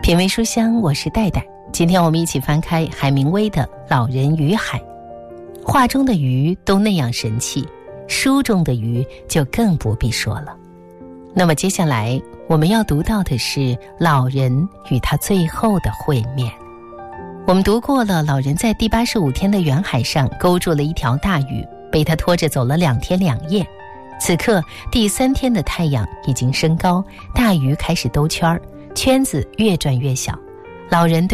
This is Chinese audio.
品味书香，我是戴戴。今天我们一起翻开海明威的《老人与海》。画中的鱼都那样神气，书中的鱼就更不必说了。那么接下来我们要读到的是老人与他最后的会面。我们读过了，老人在第85天的远海上勾住了一条大鱼，被他拖着走了2天2夜。此刻第3天的太阳已经升高，大鱼开始兜圈，圈子越转越小。老人对